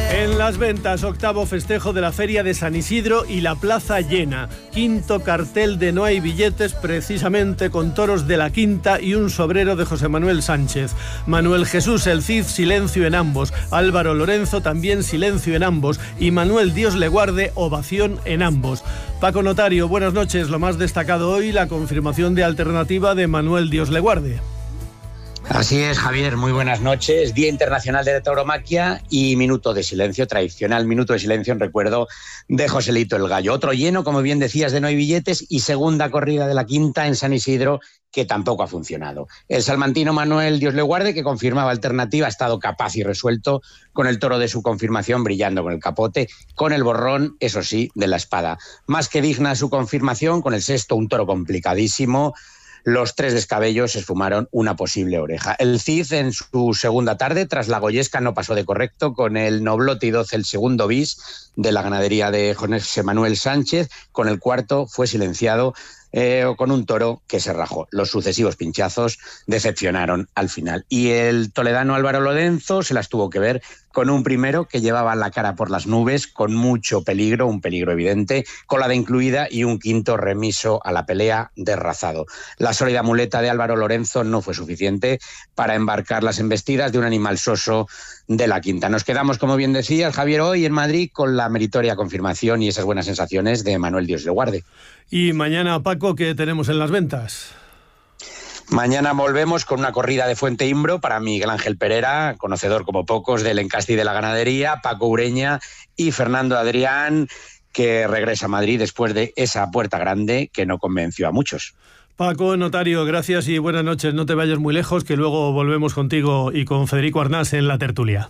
En Las Ventas, octavo festejo de la Feria de San Isidro y la plaza llena. Quinto cartel de No hay billetes, precisamente con toros de la Quinta y un sobrero de José Manuel Sánchez. Manuel Jesús el Cid, silencio en ambos. Álvaro Lorenzo, también silencio en ambos. Y Manuel Dios le guarde, ovación en ambos. Paco Notario, buenas noches. Lo más destacado hoy, la confirmación de alternativa de Manuel Dios le guarde. Así es, Javier, muy buenas noches. Día Internacional de la Tauromaquia y minuto de silencio, tradicional minuto de silencio en recuerdo de Joselito el Gallo. Otro lleno, como bien decías, de No hay billetes y segunda corrida de la Quinta en San Isidro, que tampoco ha funcionado. El salmantino Manuel Dios le guarde, que confirmaba alternativa, ha estado capaz y resuelto con el toro de su confirmación brillando con el capote, con el borrón, eso sí, de la espada. Más que digna su confirmación, con el sexto un toro complicadísimo. Los tres descabellos esfumaron una posible oreja. El Cid en su segunda tarde, tras la Goyesca, no pasó de correcto con el Noblote y 12, el segundo bis de la ganadería de José Manuel Sánchez. Con el cuarto fue silenciado con un toro que se rajó. Los sucesivos pinchazos decepcionaron al final. Y el toledano Álvaro Lorenzo se las tuvo que ver con un primero que llevaba la cara por las nubes, con mucho peligro, un peligro evidente, colada incluida, y un quinto remiso a la pelea derrazado. La sólida muleta de Álvaro Lorenzo no fue suficiente para embarcar las embestidas de un animal soso de la Quinta. Nos quedamos, como bien decías, Javier, hoy en Madrid con la meritoria confirmación y esas buenas sensaciones de Manuel Dios le guarde. Y mañana, Paco, ¿qué tenemos en Las Ventas? Mañana volvemos con una corrida de Fuente Imbro para Miguel Ángel Pereira, conocedor como pocos del encasti de la ganadería, Paco Ureña y Fernando Adrián, que regresa a Madrid después de esa puerta grande que no convenció a muchos. Paco Notario, gracias y buenas noches. No te vayas muy lejos, que luego volvemos contigo y con Federico Arnás en la tertulia.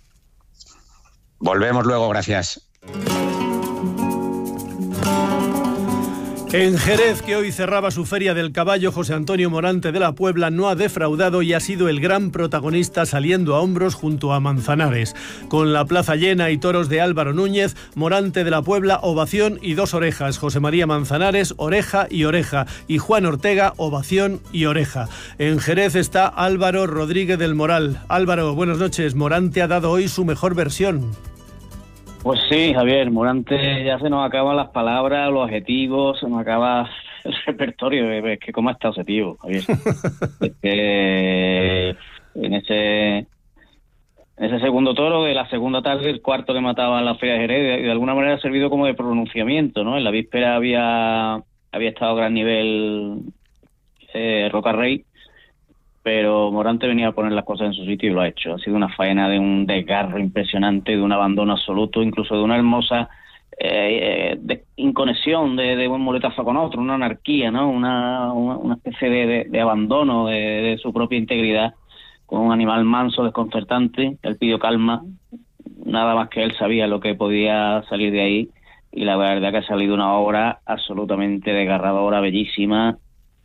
Volvemos luego, gracias. En Jerez, que hoy cerraba su Feria del Caballo, José Antonio Morante de la Puebla no ha defraudado y ha sido el gran protagonista, saliendo a hombros junto a Manzanares. Con la plaza llena y toros de Álvaro Núñez, Morante de la Puebla, ovación y dos orejas. José María Manzanares, oreja y oreja. Y Juan Ortega, ovación y oreja. En Jerez está Álvaro Rodríguez del Moral. Álvaro, buenas noches. Morante ha dado hoy su mejor versión. Pues sí, Javier, Morante, ya se nos acaban las palabras, los adjetivos, se nos acaba el repertorio. Es que cómo ha estado ese tío, Javier. Es que en ese segundo toro de la segunda tarde, el cuarto que mataba en la Feria de Jerez, de alguna manera ha servido como de pronunciamiento, ¿no? En la víspera había estado a gran nivel Roca Rey, pero Morante venía a poner las cosas en su sitio y lo ha hecho. Ha sido una faena de un desgarro impresionante, de un abandono absoluto, incluso de una hermosa inconexión de un muletazo con otro, una anarquía, ¿no? Una especie de abandono de su propia integridad, con un animal manso, desconcertante. Él pidió calma, nada más que él sabía lo que podía salir de ahí, y la verdad que ha salido una obra absolutamente desgarradora, bellísima,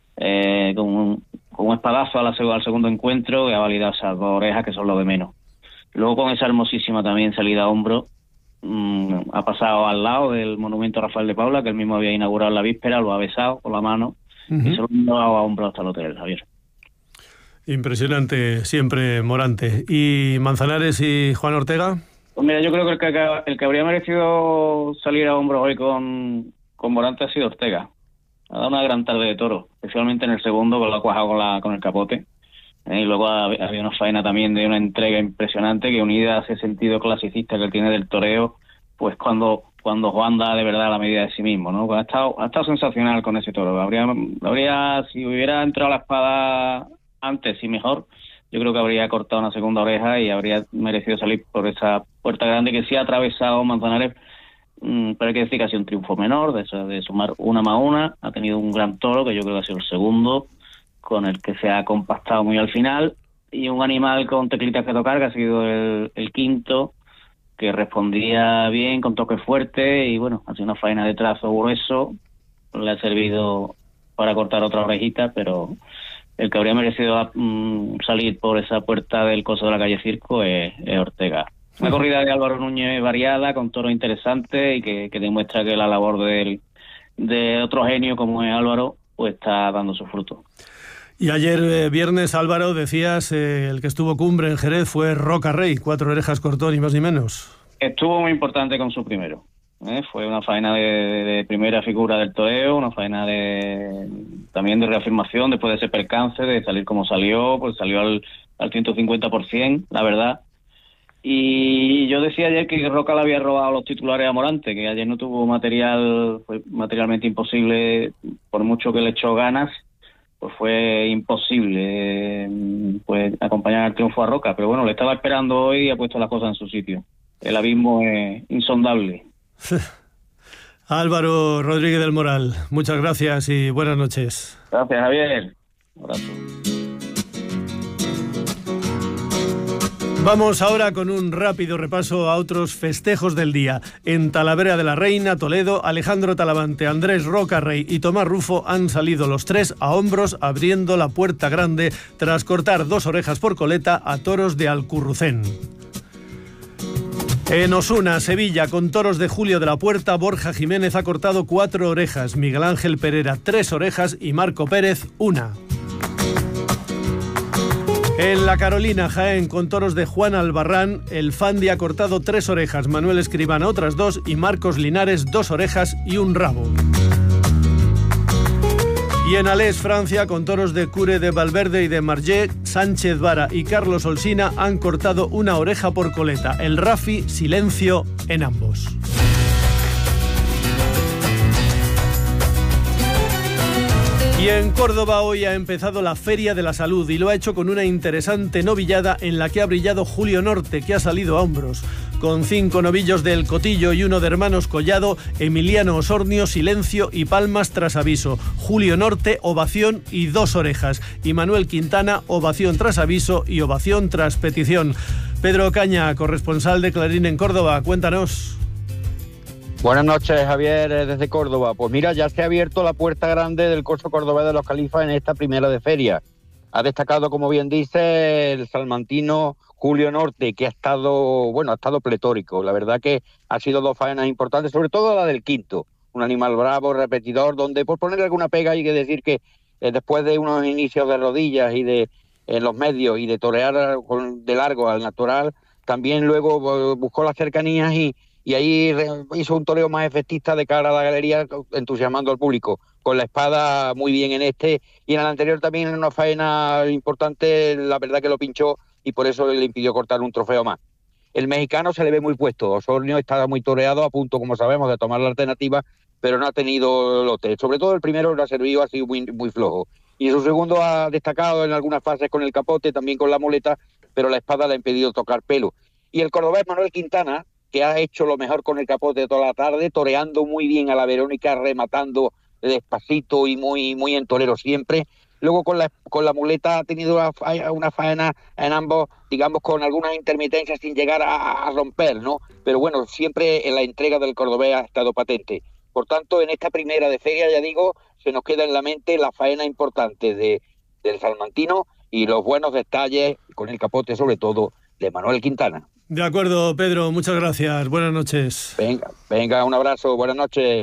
con un espadazo al segundo encuentro, que ha validado esas dos orejas que son lo de menos. Luego, con esa hermosísima también salida a hombro, ha pasado al lado del monumento a Rafael de Paula, que él mismo había inaugurado en la víspera, lo ha besado con la mano y se lo ha llevado a hombro hasta el hotel, Javier. Impresionante siempre Morante. ¿Y Manzanares y Juan Ortega? Pues mira, yo creo que el que habría merecido salir a hombros hoy con Morante ha sido Ortega. Ha dado una gran tarde de toro, especialmente en el segundo, que lo ha cuajado con el capote. Y luego había una faena también de una entrega impresionante, que unida a ese sentido clasicista que él tiene del toreo, pues cuando Juan da de verdad la medida de sí mismo, ¿no? Ha estado sensacional con ese toro. Si hubiera entrado la espada antes y mejor, yo creo que habría cortado una segunda oreja y habría merecido salir por esa puerta grande que sí ha atravesado Manzanares. Pero hay que decir que ha sido un triunfo menor, de sumar una más una. Ha tenido un gran toro, que yo creo que ha sido el segundo, con el que se ha compactado muy al final, y un animal con teclitas que tocar, que ha sido el quinto, que respondía bien, con toque fuerte, y bueno, ha sido una faena de trazo grueso, le ha servido para cortar otra orejita, pero el que habría merecido salir por esa puerta del coso de la calle Circo es Ortega. Una corrida de Álvaro Núñez variada, con toros interesantes, y que demuestra que la labor de otro genio como es Álvaro, pues está dando su fruto. Y ayer viernes, Álvaro, decías, el que estuvo cumbre en Jerez fue Roca Rey, 4 orejas cortó, ni más ni menos. estuvo muy importante con su primero. Fue una faena de primera figura del toreo, una faena también de reafirmación después de ese percance, de salir como salió, pues salió al 150%, la verdad. Y yo decía ayer que Roca le había robado los titulares a Morante, que ayer no tuvo material, fue materialmente imposible, por mucho que le echó ganas, pues fue imposible pues acompañar al triunfo a Roca. Pero bueno, le estaba esperando hoy y ha puesto las cosas en su sitio. El abismo es insondable. Álvaro Rodríguez del Moral, muchas gracias y buenas noches. Gracias, Javier. Un abrazo. Vamos ahora con un rápido repaso a otros festejos del día. En Talavera de la Reina, Toledo, Alejandro Talavante, Andrés Roca Rey y Tomás Rufo han salido los tres a hombros abriendo la puerta grande tras cortar 2 orejas por coleta a toros de Alcurrucén. En Osuna, Sevilla, con toros de Julio de la Puerta, Borja Jiménez ha cortado 4 orejas, Miguel Ángel Pereira 3 orejas y Marco Pérez 1. En La Carolina, Jaén, con toros de Juan Albarrán, el Fandi ha cortado 3 orejas, Manuel Escribana otras 2 y Marcos Linares 2 orejas y un rabo. Y en Alès, Francia, con toros de Cure de Valverde y de Margé, Sánchez Vara y Carlos Olsina han cortado 1 oreja por coleta. El Rafi, silencio en ambos. Y en Córdoba hoy ha empezado la Feria de la Salud y lo ha hecho con una interesante novillada en la que ha brillado Julio Norte, que ha salido a hombros. Con 5 novillos del Cotillo y 1 de Hermanos Collado, Emiliano Osornio, silencio y palmas tras aviso. Julio Norte, ovación y 2 orejas. Y Manuel Quintana, ovación tras aviso y ovación tras petición. Pedro Caña, corresponsal de Clarín en Córdoba, cuéntanos. Buenas noches, Javier, desde Córdoba. Pues mira, ya se ha abierto la puerta grande del corso cordobés de los Califas en esta primera de feria. Ha destacado, como bien dice, el salmantino Julio Norte, que ha estado pletórico. La verdad que ha sido 2 faenas importantes, sobre todo la del quinto. Un animal bravo, repetidor, donde por ponerle alguna pega hay que decir que después de unos inicios de rodillas y de en los medios y de torear de largo al natural, también luego buscó las cercanías y ahí hizo un toreo más efectista de cara a la galería, entusiasmando al público. Con la espada muy bien en este, y en el anterior también en una faena importante, la verdad que lo pinchó y por eso le impidió cortar un trofeo más. El mexicano se le ve muy puesto, Osornio está muy toreado, a punto, como sabemos, de tomar la alternativa, pero no ha tenido lote. Sobre todo el primero lo ha servido, ha sido muy, muy flojo. Y su segundo ha destacado en algunas fases con el capote, también con la muleta, pero la espada le ha impedido tocar pelo. Y el cordobés Manuel Quintana, que ha hecho lo mejor con el capote toda la tarde, toreando muy bien a la Verónica, rematando despacito y muy, muy en torero siempre. Luego con la muleta ha tenido una faena en ambos, digamos, con algunas intermitencias sin llegar a romper, ¿no? Pero bueno, siempre en la entrega del cordobés ha estado patente. Por tanto, en esta primera de feria, ya digo, se nos queda en la mente la faena importante del salmantino y los buenos detalles, con el capote sobre todo, de Manuel Quintana. De acuerdo, Pedro, muchas gracias. Buenas noches. Venga, un abrazo, buenas noches.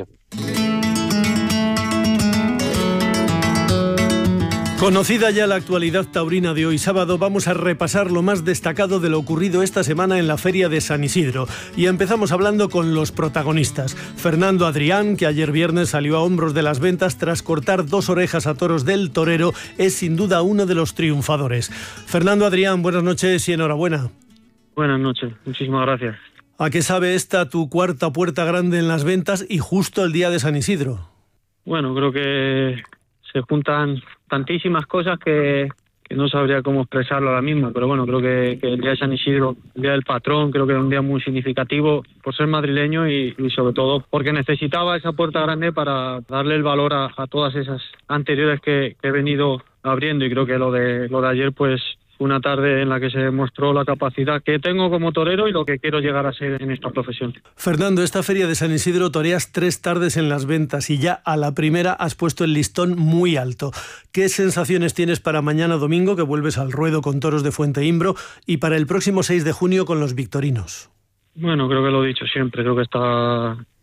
Conocida ya la actualidad taurina de hoy sábado, vamos a repasar lo más destacado de lo ocurrido esta semana en la Feria de San Isidro. Y empezamos hablando con los protagonistas. Fernando Adrián, que ayer viernes salió a hombros de las ventas tras cortar 2 orejas a toros del torero, es sin duda uno de los triunfadores. Fernando Adrián, buenas noches y enhorabuena. Buenas noches, muchísimas gracias. ¿A qué sabe esta tu cuarta puerta grande en las ventas y justo el día de San Isidro? Bueno, creo que se juntan tantísimas cosas que no sabría cómo expresarlo ahora mismo, pero bueno, creo que el día de San Isidro, el día del patrón, creo que es un día muy significativo por ser madrileño y sobre todo porque necesitaba esa puerta grande para darle el valor a todas esas anteriores que he venido abriendo, y creo que lo de ayer pues una tarde en la que se demostró la capacidad que tengo como torero y lo que quiero llegar a ser en esta profesión. Fernando, esta feria de San Isidro toreas 3 tardes en las ventas y ya a la primera has puesto el listón muy alto. ¿Qué sensaciones tienes para mañana domingo, que vuelves al ruedo con toros de Fuente Imbro, y para el próximo 6 de junio con los victorinos? Bueno, creo que lo he dicho siempre, creo que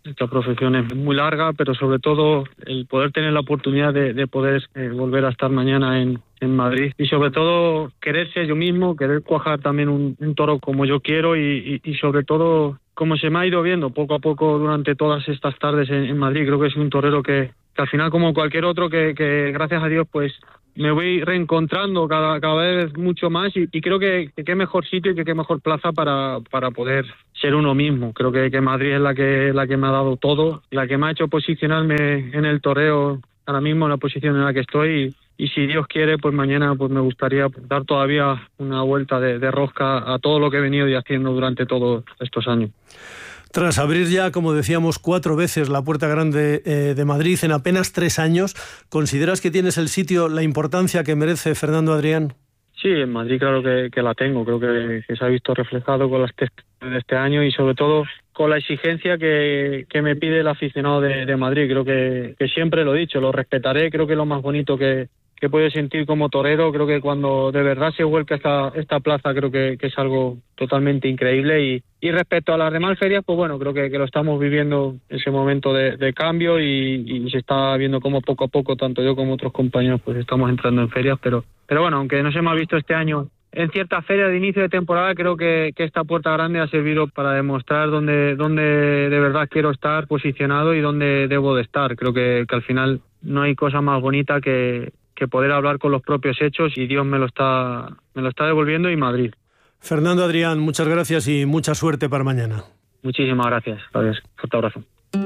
esta profesión es muy larga, pero sobre todo el poder tener la oportunidad de poder volver a estar mañana en Madrid y sobre todo querer ser yo mismo, querer cuajar también un toro como yo quiero y sobre todo como se me ha ido viendo poco a poco durante todas estas tardes en Madrid. Creo que es un torero que al final, como cualquier otro, que gracias a Dios pues me voy reencontrando cada vez mucho más y creo que qué mejor sitio y que qué mejor plaza para poder ser uno mismo. Creo que Madrid es la que me ha dado todo, la que me ha hecho posicionarme en el toreo ahora mismo en la posición en la que estoy y si Dios quiere, pues mañana pues me gustaría dar todavía una vuelta de rosca a todo lo que he venido haciendo durante todos estos años. Tras abrir ya, como decíamos, 4 veces la Puerta Grande de Madrid en apenas 3 años, ¿consideras que tienes el sitio, la importancia que merece Fernando Adrián? Sí, en Madrid claro que la tengo. Creo que se ha visto reflejado con las testas de este año y sobre todo con la exigencia que me pide el aficionado de Madrid. Creo que siempre lo he dicho, lo respetaré. Creo que es lo más bonito que puede sentir como torero. Creo que cuando de verdad se vuelca esta plaza, creo que es algo totalmente increíble. Y respecto a las demás ferias, pues bueno, creo que lo estamos viviendo ese momento de cambio y se está viendo cómo poco a poco, tanto yo como otros compañeros, pues estamos entrando en ferias. Pero bueno, aunque no se me ha visto este año en ciertas ferias de inicio de temporada, creo que esta Puerta Grande ha servido para demostrar dónde de verdad quiero estar posicionado y dónde debo de estar. Creo que al final no hay cosa más bonita que poder hablar con los propios hechos y Dios me lo está devolviendo y Madrid. Fernando Adrián, muchas gracias y mucha suerte para mañana. Muchísimas gracias. Adiós. Fuerte abrazo.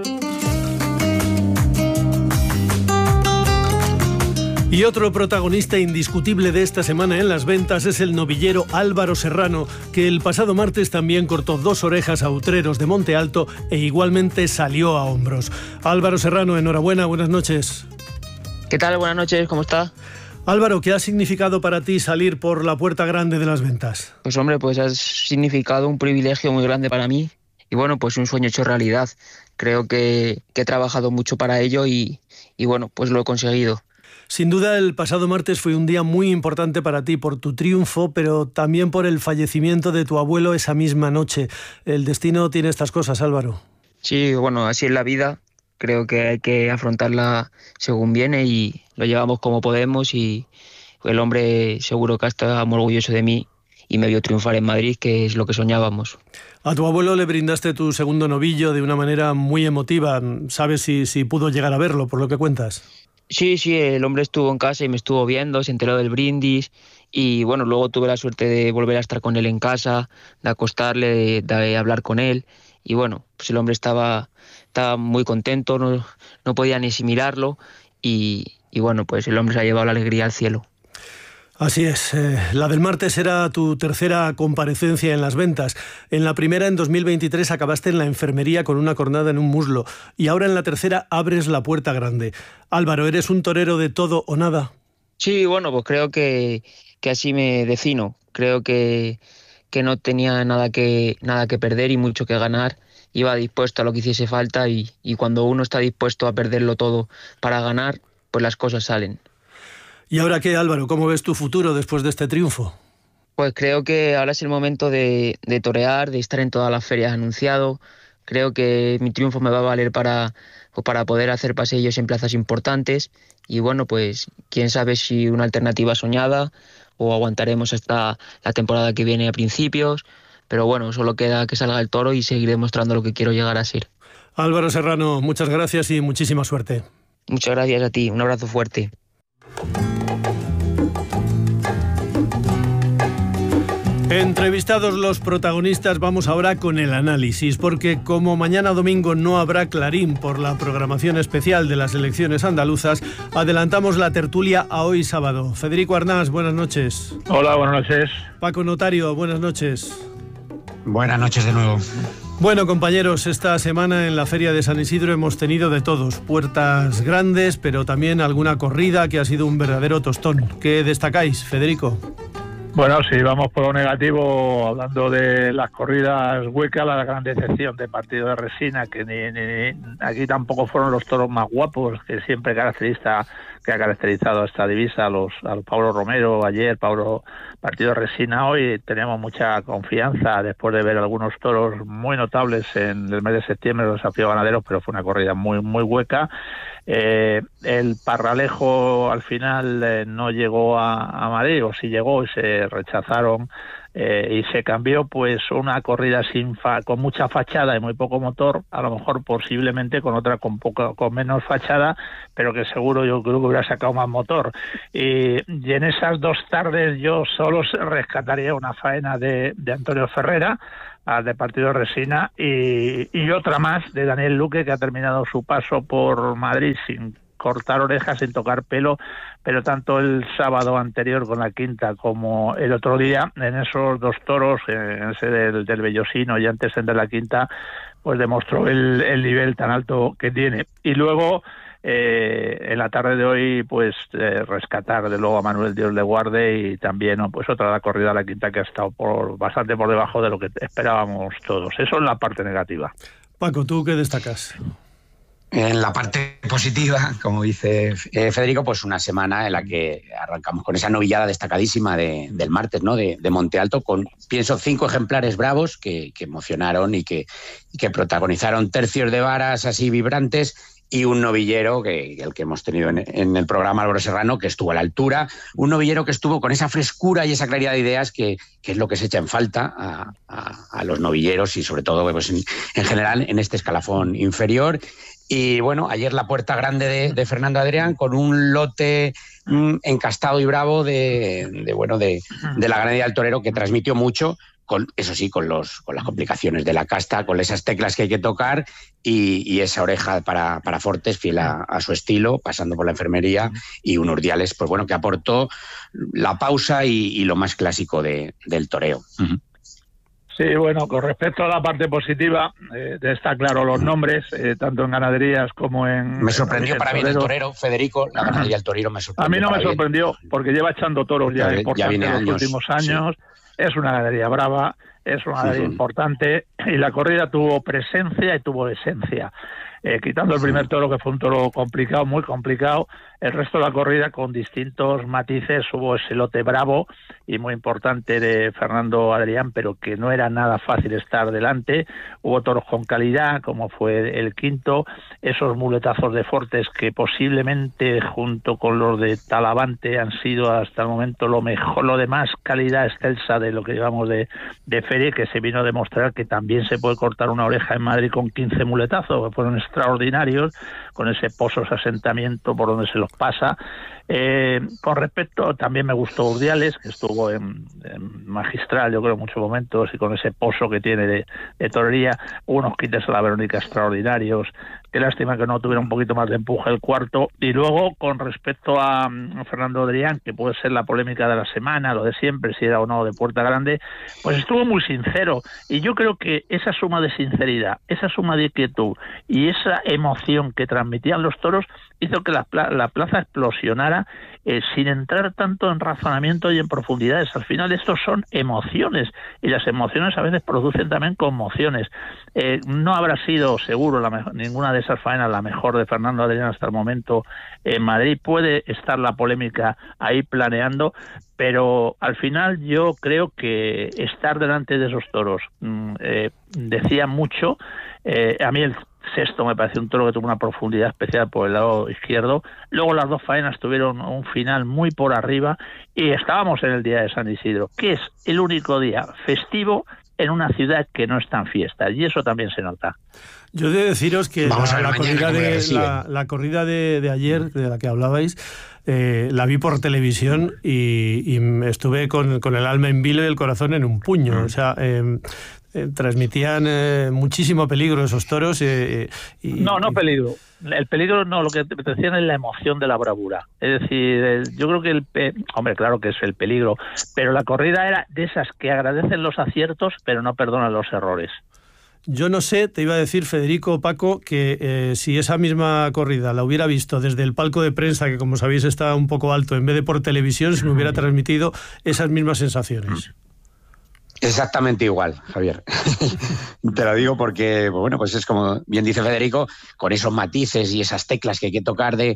Y otro protagonista indiscutible de esta semana en las ventas es el novillero Álvaro Serrano, que el pasado martes también cortó 2 orejas a Utreros de Monte Alto e igualmente salió a hombros. Álvaro Serrano, enhorabuena, buenas noches. ¿Qué tal? Buenas noches, ¿cómo está? Álvaro, ¿qué ha significado para ti salir por la Puerta Grande de las ventas? Pues hombre, pues ha significado un privilegio muy grande para mí y bueno, pues un sueño hecho realidad. Creo que he trabajado mucho para ello y bueno, pues lo he conseguido. Sin duda, el pasado martes fue un día muy importante para ti por tu triunfo, pero también por el fallecimiento de tu abuelo esa misma noche. El destino tiene estas cosas, Álvaro. Sí, bueno, así es la vida. Creo que hay que afrontarla según viene y lo llevamos como podemos y el hombre seguro que está muy orgulloso de mí y me vio triunfar en Madrid, que es lo que soñábamos. A tu abuelo le brindaste tu segundo novillo de una manera muy emotiva. ¿Sabes si pudo llegar a verlo, por lo que cuentas? Sí, el hombre estuvo en casa y me estuvo viendo, se enteró del brindis y bueno, luego tuve la suerte de volver a estar con él en casa, de acostarle, de hablar con él y bueno, pues el hombre estaba muy contento, no podía ni asimilarlo y bueno, pues el hombre se ha llevado la alegría al cielo. Así es. La del martes era tu tercera comparecencia en las ventas. En la primera, en 2023, acabaste en la enfermería con una cornada en un muslo. Y ahora en la tercera abres la Puerta Grande. Álvaro, ¿eres un torero de todo o nada? Sí, bueno, pues creo que así me defino. Creo que no tenía nada que perder y mucho que ganar. Iba dispuesto a lo que hiciese falta y cuando uno está dispuesto a perderlo todo para ganar, pues las cosas salen. ¿Y ahora qué, Álvaro? ¿Cómo ves tu futuro después de este triunfo? Pues creo que ahora es el momento de torear, de estar en todas las ferias anunciado. Creo que mi triunfo me va a valer para poder hacer paseillos en plazas importantes. Y bueno, pues quién sabe si una alternativa soñada o aguantaremos hasta la temporada que viene a principios. Pero bueno, solo queda que salga el toro y seguir demostrando lo que quiero llegar a ser. Álvaro Serrano, muchas gracias y muchísima suerte. Muchas gracias a ti, un abrazo fuerte. Entrevistados los protagonistas, vamos ahora con el análisis, porque como mañana domingo no habrá Clarín por la programación especial de las elecciones andaluzas, adelantamos la tertulia a hoy sábado. Federico Arnás, buenas noches. Hola, buenas noches. Paco Notario, buenas noches. Buenas noches de nuevo. Bueno, compañeros, esta semana en la Feria de San Isidro hemos tenido de todos. Puertas grandes, pero también alguna corrida que ha sido un verdadero tostón. ¿Qué destacáis, Federico? Bueno, si vamos por lo negativo, hablando de las corridas huecas, la gran decepción de Partido de Resina, que aquí tampoco fueron los toros más guapos, que siempre caracteriza que ha caracterizado a esta divisa, a los Pablo Romero ayer, partido Resina hoy. Tenemos mucha confianza después de ver algunos toros muy notables en el mes de septiembre, los desafíos ganaderos, pero fue una corrida muy hueca. El Parralejo al final no llegó a Madrid, o sí llegó y se rechazaron, y se cambió pues una corrida con mucha fachada y muy poco motor, a lo mejor posiblemente con otra con menos fachada, pero que seguro yo creo que hubiera sacado más motor. Y en esas 2 tardes yo solo rescataría una faena de Antonio Ferrera, de partido Resina, y otra más de Daniel Luque, que ha terminado su paso por Madrid sin cortar orejas, sin tocar pelo, pero tanto el sábado anterior con la quinta como el otro día, en esos 2 toros, en ese del Bellosino y antes en de la quinta, pues demostró el nivel tan alto que tiene. Y luego, en la tarde de hoy, pues rescatar de luego a Manuel Dios le guarde, y también pues otra de la corrida a la quinta que ha estado bastante por debajo de lo que esperábamos todos. Eso es la parte negativa. Paco, ¿tú qué destacas? En la parte positiva, como dice Federico, pues una semana en la que arrancamos con esa novillada destacadísima del martes, ¿no? De Monte Alto, con, pienso, 5 ejemplares bravos que emocionaron y que protagonizaron tercios de varas así vibrantes, y un novillero, el que hemos tenido en el programa, Álvaro Serrano, que estuvo a la altura, un novillero que estuvo con esa frescura y esa claridad de ideas que es lo que se echa en falta a los novilleros, y sobre todo pues en general en este escalafón inferior. Y bueno, ayer la puerta grande de Fernando Adrián, con un lote encastado y bravo de la ganadería del torero, que transmitió mucho, eso sí, con las complicaciones de la casta, con esas teclas que hay que tocar, y esa oreja para Fortes, fiel a su estilo, pasando por la enfermería, y un Urdiales, pues bueno, que aportó la pausa y lo más clásico del toreo. Uh-huh. Sí, bueno, con respecto a la parte positiva, está claro los nombres, tanto en ganaderías como en... Me sorprendió para bien el torero, Federico, la ganadería del torero me sorprendió. A mí no me sorprendió, porque lleva echando toros ya importantes en los últimos años, sí. Es una ganadería brava, es una ganadería importante, y la corrida tuvo presencia y tuvo esencia. Quitando el primer toro, que fue un toro complicado, muy complicado, el resto de la corrida con distintos matices. Hubo ese lote bravo y muy importante de Fernando Adrián, pero que no era nada fácil estar delante. Hubo toros con calidad, como fue el quinto, esos muletazos de Fortes que posiblemente junto con los de Talavante han sido hasta el momento lo mejor, lo de más calidad excelsa de lo que llevamos de feria, que se vino a demostrar que también se puede cortar una oreja en Madrid con 15 muletazos, que fueron extraordinarios, con ese pozo, ese asentamiento por donde se los pasa. Con respecto, también me gustó Urdiales, que estuvo en magistral, yo creo, en muchos momentos, y con ese pozo que tiene de torería. Unos quites a la Verónica extraordinarios. Qué lástima que no tuviera un poquito más de empuje el cuarto. Y luego, con respecto a Fernando Adrián, que puede ser la polémica de la semana, lo de siempre, si era o no de Puerta Grande, pues estuvo muy sincero. Y yo creo que esa suma de sinceridad, esa suma de quietud y esa emoción que transmitían los toros hizo que la plaza explosionara, sin entrar tanto en razonamiento y en profundidades. Al final estos son emociones, y las emociones a veces producen también conmociones. No habrá sido seguro ninguna de esas faenas la mejor de Fernando Adrián hasta el momento en Madrid. Puede estar la polémica ahí planeando, pero al final yo creo que estar delante de esos toros decía mucho. A mí el sexto me pareció un toro que tuvo una profundidad especial por el lado izquierdo. Luego las 2 faenas tuvieron un final muy por arriba, y estábamos en el día de San Isidro, que es el único día festivo en una ciudad que no está en fiesta, y eso también se nota. Yo he de deciros que la corrida de ayer, de la que hablabais, la vi por televisión y estuve con el alma en vilo y el corazón en un puño. O sea, transmitían muchísimo peligro esos toros. No peligro. El peligro no, lo que te decían es la emoción de la bravura. Es decir, yo creo que hombre, claro que es el peligro, pero la corrida era de esas que agradecen los aciertos, pero no perdonan los errores. Yo no sé, te iba a decir, Federico, Paco, que si esa misma corrida la hubiera visto desde el palco de prensa, que como sabéis está un poco alto, en vez de por televisión, se me hubiera transmitido esas mismas sensaciones. Exactamente igual, Javier. Te lo digo porque, bueno, pues es como bien dice Federico, con esos matices y esas teclas que hay que tocar de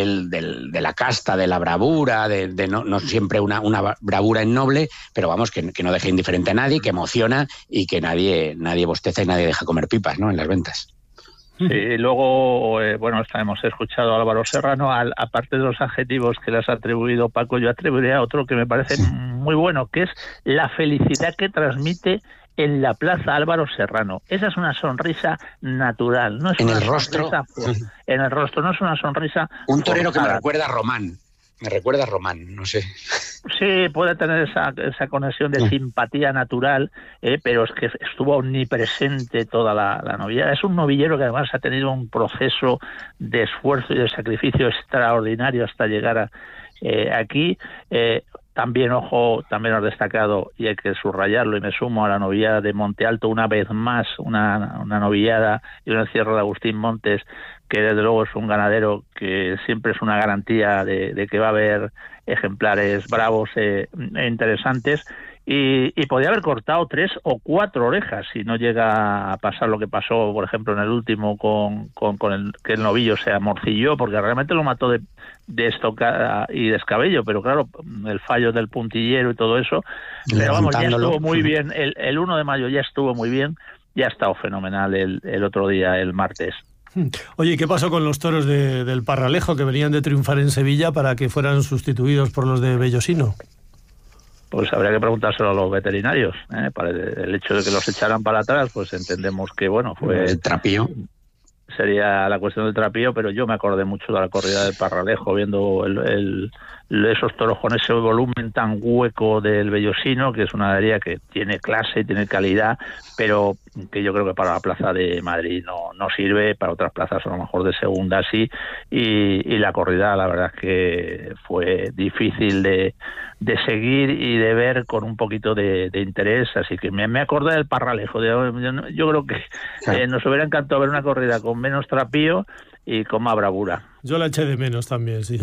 la casta, de la bravura, de no siempre una bravura ennoble, pero vamos, que no deje indiferente a nadie, que emociona y que nadie bosteza y nadie deja comer pipas, ¿no?, en las ventas. Sí, luego, bueno, hemos escuchado a Álvaro Serrano, aparte de los adjetivos que le has atribuido, Paco, yo atribuiría a otro que me parece muy bueno, que es la felicidad que transmite en la plaza Álvaro Serrano. Esa es una sonrisa natural, no es en una el rostro. En el rostro, no es una sonrisa... Un torero que me recuerda a Román. Me recuerda a Román, no sé. Sí, puede tener esa conexión de simpatía natural, pero es que estuvo omnipresente toda la novillada. Es un novillero que además ha tenido un proceso de esfuerzo y de sacrificio extraordinario hasta llegar aquí. También, ojo, también has destacado, y hay que subrayarlo, y me sumo a la novillada de Monte Alto, una vez más, una novillada y un encierro de Agustín Montes, que desde luego es un ganadero que siempre es una garantía de que va a haber ejemplares bravos e interesantes, y podía haber cortado 3 o 4 orejas si no llega a pasar lo que pasó, por ejemplo, en el último con que el novillo se amorcilló, porque realmente lo mató de estocada y descabello, pero claro, el fallo del puntillero y todo eso, pero vamos, ya estuvo muy bien, el 1 de mayo ya estuvo muy bien, ya ha estado fenomenal el otro día, el martes. Oye, ¿qué pasó con los toros del Parralejo que venían de triunfar en Sevilla para que fueran sustituidos por los de Bellosino? Pues habría que preguntárselo a los veterinarios, para el hecho de que los echaran para atrás, pues entendemos que, bueno, fue... El trapío. Sería la cuestión del trapío, pero yo me acordé mucho de la corrida del Parralejo, viendo esos toros con ese volumen tan hueco del Bellosino, que es una ganadería que tiene clase, tiene calidad, pero que yo creo que para la plaza de Madrid no sirve, para otras plazas a lo mejor de segunda sí, y la corrida la verdad es que fue difícil de seguir y de ver con un poquito de interés, así que me acordé del Parralejo. Yo creo que nos hubiera encantado ver una corrida con menos trapío y con más bravura. Yo la eché de menos también, sí.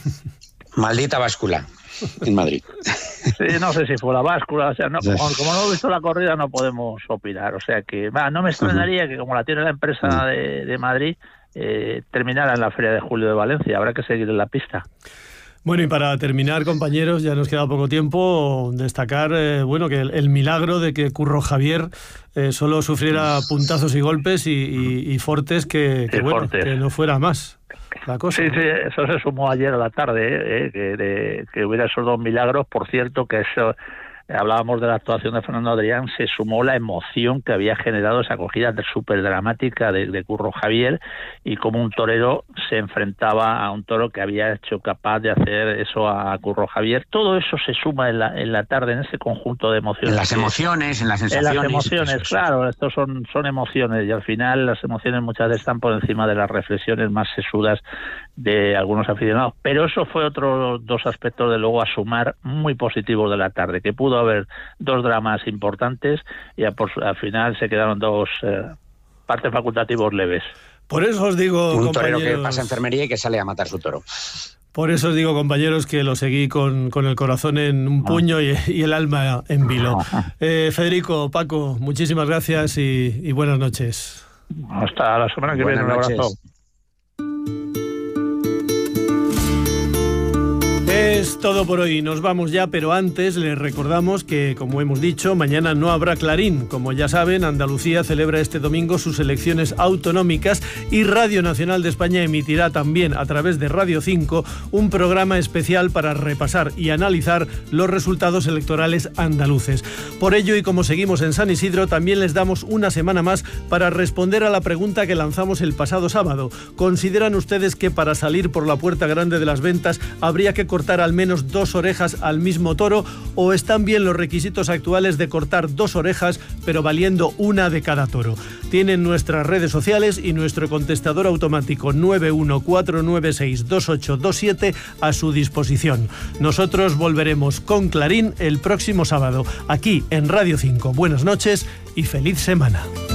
Maldita báscula en Madrid. Sí, no sé si fue la báscula, o sea, no, como no he visto la corrida no podemos opinar, o sea que no me extrañaría que como la tiene la empresa de Madrid, terminara en la Feria de Julio de Valencia, habrá que seguir en la pista. Bueno, y para terminar, compañeros, ya nos queda poco tiempo, destacar bueno, que el milagro de que Curro Javier solo sufriera puntazos y golpes y fortes que no fuera más la cosa. Sí, eso se sumó ayer a la tarde, que hubiera esos 2 milagros. Por cierto, que eso... Hablábamos de la actuación de Fernando Adrián, se sumó la emoción que había generado esa acogida súper dramática de Curro Javier, y como un torero se enfrentaba a un toro que había hecho capaz de hacer eso a Curro Javier. Todo eso se suma en la tarde, en ese conjunto de emociones. En las emociones, en las sensaciones. En las emociones, claro, estos son emociones, y al final las emociones muchas veces están por encima de las reflexiones más sesudas de algunos aficionados. Pero eso fue otros 2 aspectos, de luego, a sumar muy positivos de la tarde, que pudo haber 2 dramas importantes y al final se quedaron 2 partes facultativos leves. Por eso os digo, un compañeros, torero que pasa enfermería y que sale a matar su toro. Por eso os digo, compañeros, que lo seguí con el corazón en un puño y el alma en vilo. Federico, Paco, muchísimas gracias y buenas noches. Hasta la semana que viene, un abrazo. Es todo por hoy, nos vamos ya, pero antes les recordamos que, como hemos dicho, mañana no habrá Clarín. Como ya saben, Andalucía celebra este domingo sus elecciones autonómicas y Radio Nacional de España emitirá también a través de Radio 5 un programa especial para repasar y analizar los resultados electorales andaluces. Por ello, y como seguimos en San Isidro, también les damos una semana más para responder a la pregunta que lanzamos el pasado sábado. ¿Consideran ustedes que para salir por la puerta grande de las ventas habría que cortar al menos 2 orejas al mismo toro, o están bien los requisitos actuales de cortar 2 orejas pero valiendo una de cada toro? Tienen nuestras redes sociales y nuestro contestador automático 914962827 a su disposición. Nosotros volveremos con Clarín el próximo sábado aquí en Radio 5. Buenas noches y feliz semana.